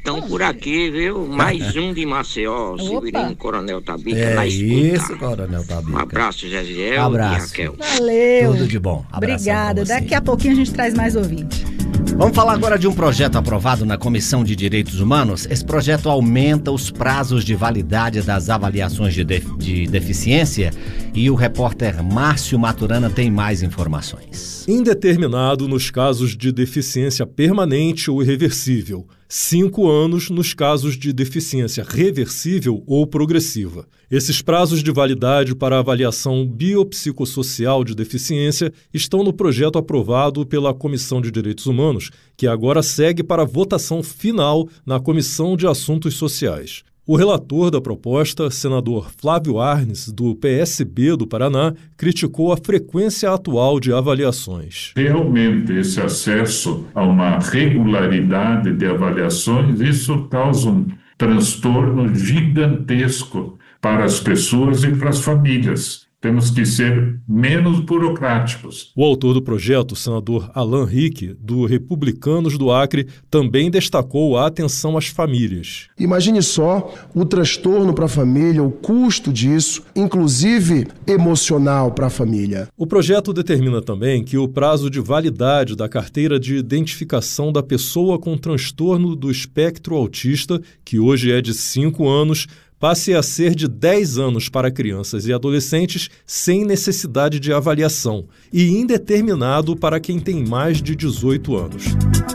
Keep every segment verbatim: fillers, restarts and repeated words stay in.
Então, por aqui, viu? Mais um de Maceió, Severino Coronel Tabica, é na escuta. Isso, Coronel Tabica. Um abraço, Jeziel abraço. e Raquel. Valeu. Tudo de bom. Obrigada. Daqui a pouquinho a gente traz mais ouvinte. Vamos falar agora de um projeto aprovado na Comissão de Direitos Humanos. Esse projeto aumenta os prazos de validade das avaliações de, def- de deficiência e o repórter Márcio Maturana tem mais informações. Indeterminado nos casos de deficiência permanente ou irreversível. Cinco anos nos casos de deficiência reversível ou progressiva. Esses prazos de validade para a avaliação biopsicossocial de deficiência estão no projeto aprovado pela Comissão de Direitos Humanos, que agora segue para a votação final na Comissão de Assuntos Sociais. O relator da proposta, senador Flávio Arnes, do P S B do Paraná, criticou a frequência atual de avaliações. Realmente, esse acesso a uma regularidade de avaliações, isso causa um transtorno gigantesco para as pessoas e para as famílias. Temos que ser menos burocráticos. O autor do projeto, o senador Alan Rick, do Republicanos do Acre, também destacou a atenção às famílias. Imagine só o transtorno para a família, o custo disso, inclusive emocional para a família. O projeto determina também que o prazo de validade da carteira de identificação da pessoa com transtorno do espectro autista, que hoje é de cinco anos, passe a ser de dez anos para crianças e adolescentes sem necessidade de avaliação e indeterminado para quem tem mais de dezoito anos.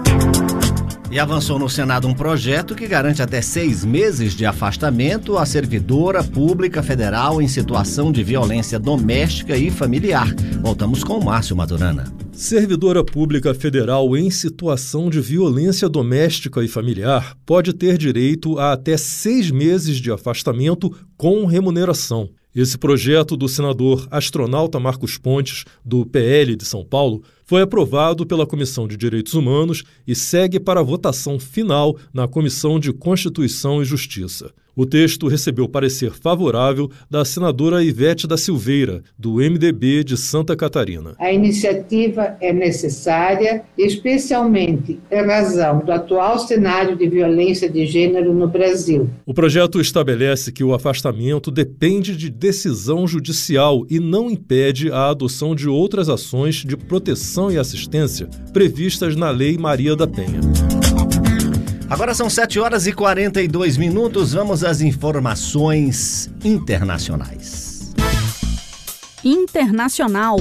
E avançou no Senado um projeto que garante até seis meses de afastamento à servidora pública federal em situação de violência doméstica e familiar. Voltamos com o Márcio Maturana. Servidora pública federal em situação de violência doméstica e familiar pode ter direito a até seis meses de afastamento com remuneração. Esse projeto do senador astronauta Marcos Pontes, do P L de São Paulo, foi aprovado pela Comissão de Direitos Humanos e segue para a votação final na Comissão de Constituição e Justiça. O texto recebeu parecer favorável da senadora Ivete da Silveira, do M D B de Santa Catarina. A iniciativa é necessária, especialmente em razão do atual cenário de violência de gênero no Brasil. O projeto estabelece que o afastamento depende de decisão judicial e não impede a adoção de outras ações de proteção e assistência previstas na Lei Maria da Penha. Agora são sete horas e quarenta e dois minutos. Vamos às informações internacionais. Internacional.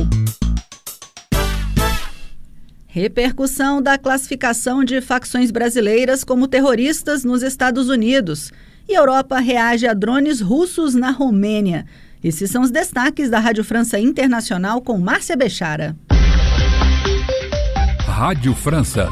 Repercussão da classificação de facções brasileiras como terroristas nos Estados Unidos. E a Europa reage a drones russos na Romênia. Esses são os destaques da Rádio França Internacional com Márcia Bechara. Rádio França.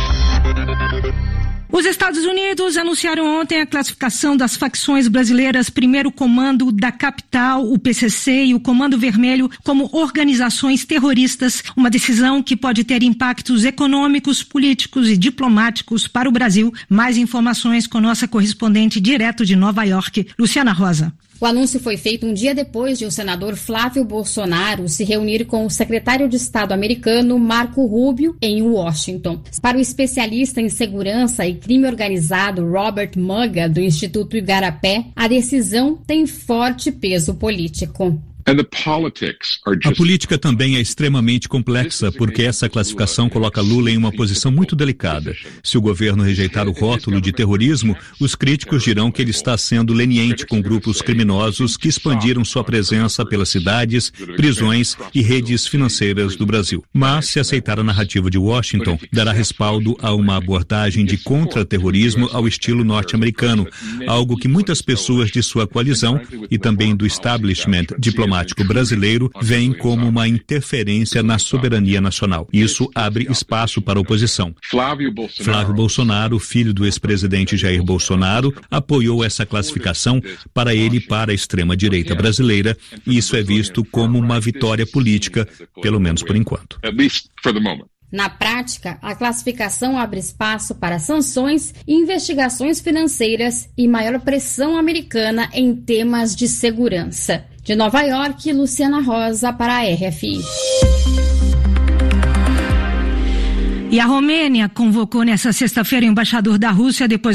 Os Estados Unidos anunciaram ontem a classificação das facções brasileiras Primeiro Comando da Capital, o P C C e o Comando Vermelho como organizações terroristas, uma decisão que pode ter impactos econômicos, políticos e diplomáticos para o Brasil. Mais informações com nossa correspondente direto de Nova York, Luciana Rosa. O anúncio foi feito um dia depois de o senador Flávio Bolsonaro se reunir com o secretário de Estado americano Marco Rubio em Washington. Para o especialista em segurança e crime organizado Robert Muga, do Instituto Igarapé, a decisão tem forte peso político. A política também é extremamente complexa, porque essa classificação coloca Lula em uma posição muito delicada. Se o governo rejeitar o rótulo de terrorismo, os críticos dirão que ele está sendo leniente com grupos criminosos que expandiram sua presença pelas cidades, prisões e redes financeiras do Brasil. Mas, se aceitar a narrativa de Washington, dará respaldo a uma abordagem de contra-terrorismo ao estilo norte-americano, algo que muitas pessoas de sua coalizão e também do establishment diplomático brasileiro veem como uma interferência na soberania nacional. Isso abre espaço para a oposição. Flávio Bolsonaro, filho do ex-presidente Jair Bolsonaro, apoiou essa classificação para ele e para a extrema-direita brasileira, e isso é visto como uma vitória política, pelo menos por enquanto. Na prática, a classificação abre espaço para sanções, investigações financeiras e maior pressão americana em temas de segurança. De Nova York, Luciana Rosa para a R F I. E a Romênia convocou nesta sexta-feira o embaixador da Rússia depois